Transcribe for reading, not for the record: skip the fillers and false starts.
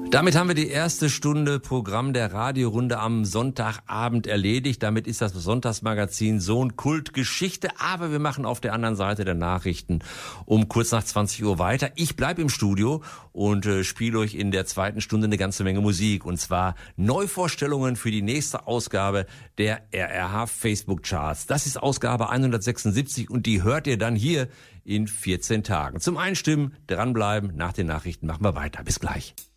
Damit haben wir die erste Stunde Programm der Radiorunde am Sonntagabend erledigt. Damit ist das Sonntagsmagazin Sohn Kult Geschichte. Aber wir machen auf der anderen Seite der Nachrichten um kurz nach 20 Uhr weiter. Ich bleibe im Studio und spiele euch in der zweiten Stunde eine ganze Menge Musik. Und zwar Neuvorstellungen für die nächste Ausgabe der RRH Facebook Charts. Das ist Ausgabe 176 und die hört ihr dann hier in 14 Tagen. Zum Einstimmen, dranbleiben, nach den Nachrichten machen wir weiter. Bis gleich.